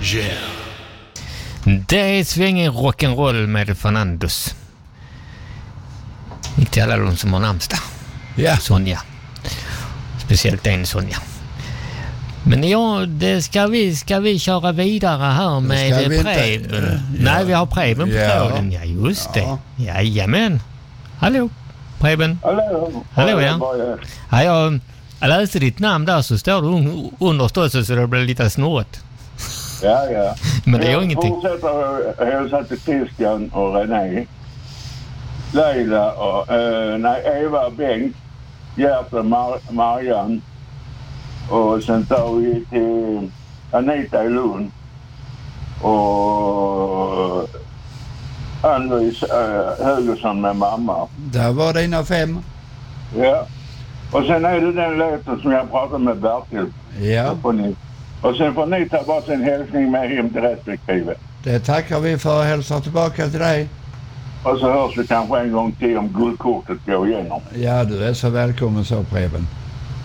Yeah. Det är svängen rock'n'roll med Fernandos. Inte alla de som har namnsdag. Ja. Sonja. Speciellt en Sonja. Men ja, det ska vi köra vidare här med Preben. Nej, vi har Preben på tråden. Ja, just det. Jajamän. Hallå, Preben. Hallå, ja. Ja, jag läste ditt namn där, så står du understått så det blir lite snått. Ja. Men det är ju ingenting. Jag fortsätter hälsa till Christian och René. Leila och Eva, Bengt, Gerta, Marianne. Och sen tar vi till Anita i Lund. Och Ann-Louise Högersson med mamma. Där var dina 5. Ja. Och sen är det den låten som jag pratade med Bertil. Ja. Och sen får ni ta bara en hälsning med hem till respektive. Det tackar vi för att hälsa tillbaka till dig. Och så hörs vi kanske en gång till om guldkortet går igenom. Ja, du är så välkommen så, Preben.